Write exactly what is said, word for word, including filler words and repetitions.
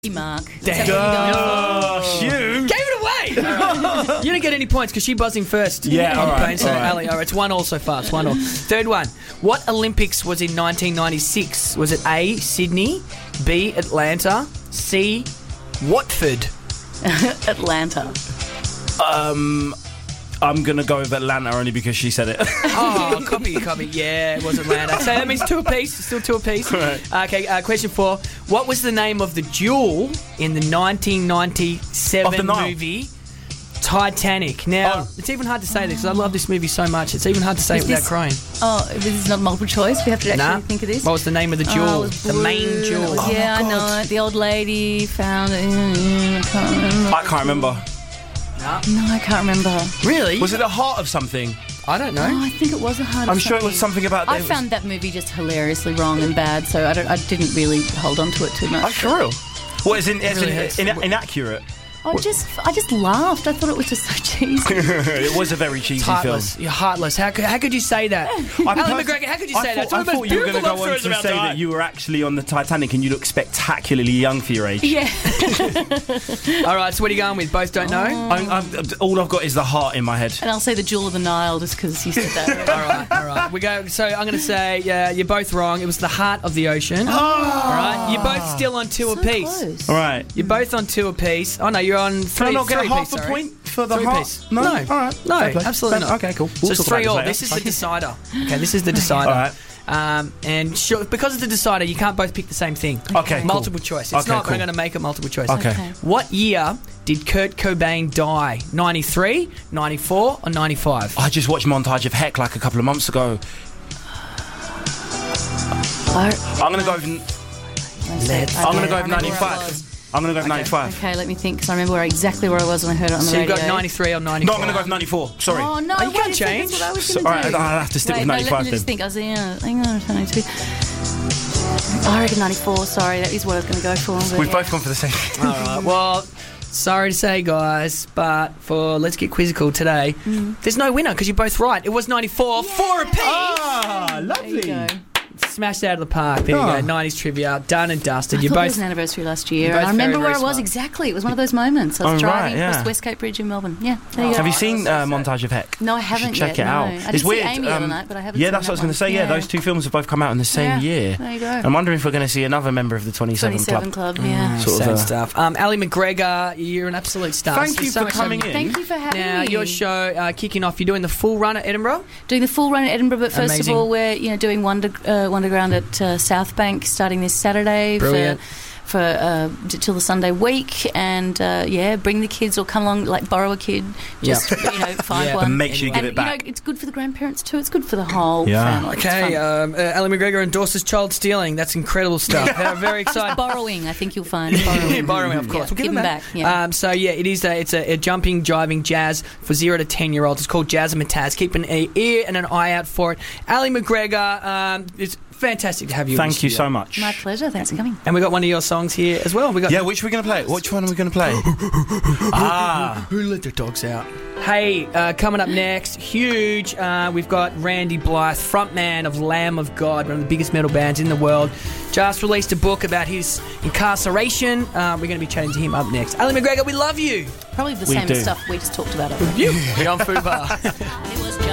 Mark. Damn. Gosh, you Gave it away! Right. You don't get any points because she's buzzing first. Yeah, all right, So, all right. Ali, all right, it's one all so far. It's one all. Third one. What Olympics was in nineteen ninety-six? Was it A, Sydney, B, Atlanta, C, Watford? Atlanta. Um, I'm gonna go with Atlanta only because she said it. Oh, copy, copy. Yeah, it was Atlanta. So that means two apiece. Still two apiece. Right. Okay, uh, question four. What was the name of the jewel in the nineteen ninety-seven Of the Nile. movie Titanic? Now, Oh. it's even hard to say this because I love this movie so much. It's even hard to say Is it without this- crying. Oh, this is not multiple choice. We have to actually Nah. think of this. What was the name of the Oh, jewel? it was the main blue. jewel. It was- Oh yeah, my I know God. it. The old lady found it. Mm, I can't remember. I can't remember. No, I can't remember. Really? Was it the heart of something? I don't know. Oh, I think it was a hard. I'm sure it was something about. I it was- found that movie just hilariously wrong and bad, so I don't. I didn't really hold on to it too much. Oh, for real? What is in, it's really in, hurts. in, inaccurate? I just, I just laughed. I thought it was just so cheesy. It was a very cheesy It's film. heartless. You're heartless. How could, how could you say that? I Alan pers- McGregor, how could you I say that? thought, I It's one of thought those you were going to beautiful go on love to stories say about that time. you were actually on the Titanic and you look spectacularly young for your age. Yeah. All right, so what are you going with? Both don't know? I'm, I'm, all I've got is the heart in my head. And I'll say the Jewel of the Nile just because you said that. All right, all right. We go. So I'm going to say yeah, you're both wrong. It was the heart of the ocean. All right, you're both still on two So apiece. close. All right. You're both on two apiece. Oh no, you're on three. Can I not get a three half apiece, a sorry. point for the Three heart? piece. No? No. All right. No, Fair play. absolutely Fair- not. Okay, cool. So We'll it's talk three about all. later. This is the Okay. decider. Okay, this is the decider. All right. Um, and sure, because it's the decider, you can't both pick the same thing. Okay, cool. Multiple choice. It's Okay, not. cool. We're going to make it multiple choice. Okay. Okay. What year did Kurt Cobain die? ninety-three, ninety-four, or ninety-five? I just watched Montage of Heck like a couple of months ago. I- I'm going to go with, Let's- I'm going to Okay, go I with remember where I ninety-five. was. I'm going to go with ninety-five. Okay, let me think, because I remember where exactly where I was when I heard it on the So you've radio. got ninety-three or No, ninety-four. I'm going to go with ninety-four. Sorry. Oh, no, Oh, you wait can't a second, change. that's what I was So- going all to right, do. I'll have to stick Wait, with no, ninety-five let me just then. think. I was yeah, hang on, ninety-two. I reckon ninety-four, sorry, that is what I was going to go for. but We've yeah. both gone for the same. All right. Well, sorry to say, guys, but for Let's Get Quizzical today, there's no winner because you're both right. It was ninety-four. Four apiece. Ah, There you go. Smashed out of the park. There you Oh. go. nineties trivia. Done and dusted. I You're thought it both... was an anniversary last year. you're And both I remember very, where very I was smart. exactly. It was one of those moments. I was Oh, driving right, yeah. across the Westgate Bridge in Melbourne. Yeah, there you Have go. you seen uh, Montage of Heck? No, I You haven't should check yet, it out. no. I It's did see weird. Amy the other um, night, but I haven't yeah, seen that's that what I was going to one. say. Yeah. Yeah. those two films have both come out in the same Yeah, year. there you go. I'm wondering if we're going to see another member of the twenty-seven, twenty-seven Club. Club, yeah. Sort of, Sad uh, stuff. Um, Ali McGregor, you're an absolute star. Thank So you so for much coming having in. you. Thank you for having Now, me. your show uh, kicking off. You're doing the full run at Edinburgh? Doing the full run at Edinburgh, but first Amazing. of all, we're you know doing Wonder uh, Wonderground at uh, South Bank starting this Saturday Brilliant. for for uh, t- till the Sunday week, and uh, yeah, bring the kids or come along, like borrow a kid, just you know find Yeah. one. And make sure you give And, it back. You know, it's good for the grandparents too. It's good for the whole Yeah. family. It's Okay, fun. um, uh, Ali McGregor endorses child stealing. That's incredible stuff. They're very excited. borrowing, I think you'll find. Borrowing, Borrowing, of course. Yeah, We'll give give them them that. back. Yeah. Um, so yeah, it is a it's a, a jumping, driving jazz for zero to ten year olds. It's called Jazz and Mataz. Keep an e- ear and an eye out for it. Ali McGregor, um, it's fantastic to have you. in Thank the you studio. so much. My pleasure. Thanks for coming. And we got one of your songs here as well. We got Yeah, which are we going to play? Which one are we going to play? ah. Who Let the Dogs Out? Hey, uh, coming up next, huge. Uh, we've got Randy Blythe, frontman of Lamb of God, one of the biggest metal bands in the world. Just released a book about his incarceration. Uh, we're going to be chatting to him up next. Ali McGregor, we love you. Probably the We same do. stuff we just talked about. You. We're on Food Bar. It was just